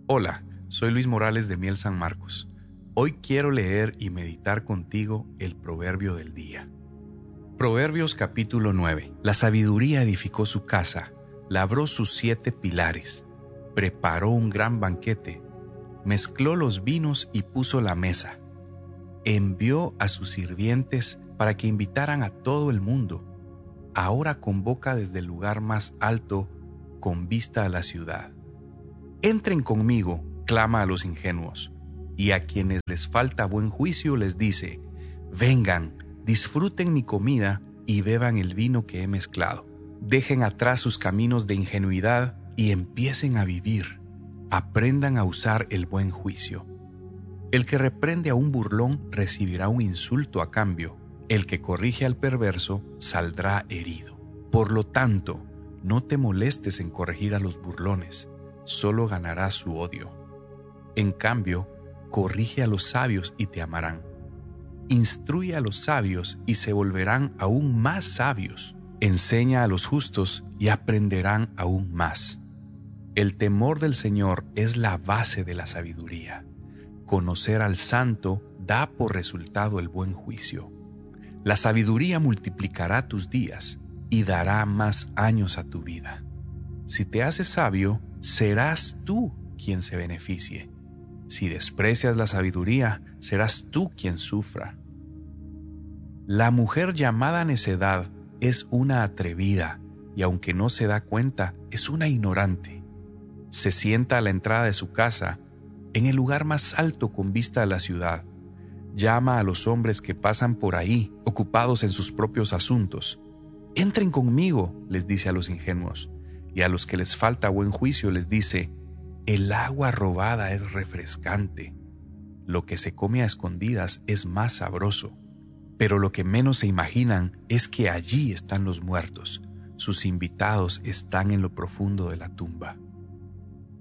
Hola, soy Luis Morales de Miel San Marcos. Hoy quiero leer y meditar contigo el proverbio del día. Proverbios capítulo 9. La sabiduría edificó su casa, labró sus 7 pilares, preparó un gran banquete, mezcló los vinos y puso la mesa. Envió a sus sirvientes para que invitaran a todo el mundo. Ahora convoca desde el lugar más alto con vista a la ciudad. Entren conmigo, clama a los ingenuos, y a quienes les falta buen juicio les dice: vengan, disfruten mi comida y beban el vino que he mezclado. Dejen atrás sus caminos de ingenuidad y empiecen a vivir. Aprendan a usar el buen juicio. El que reprende a un burlón recibirá un insulto a cambio. El que corrige al perverso saldrá herido. Por lo tanto, no te molestes en corregir a los burlones, solo ganarás su odio. En cambio, corrige a los sabios y te amarán. Instruye a los sabios y se volverán aún más sabios. Enseña a los justos y aprenderán aún más. El temor del Señor es la base de la sabiduría. Conocer al santo da por resultado el buen juicio. La sabiduría multiplicará tus días y dará más años a tu vida. Si te haces sabio, serás tú quien se beneficie. Si desprecias la sabiduría, serás tú quien sufra. La mujer llamada necedad es una atrevida y aunque no se da cuenta, es una ignorante. Se sienta a la entrada de su casa, en el lugar más alto con vista a la ciudad. Llama a los hombres que pasan por ahí, ocupados en sus propios asuntos. Entren conmigo, les dice a los ingenuos, y a los que les falta buen juicio les dice: el agua robada es refrescante. Lo que se come a escondidas es más sabroso. Pero lo que menos se imaginan es que allí están los muertos. Sus invitados están en lo profundo de la tumba.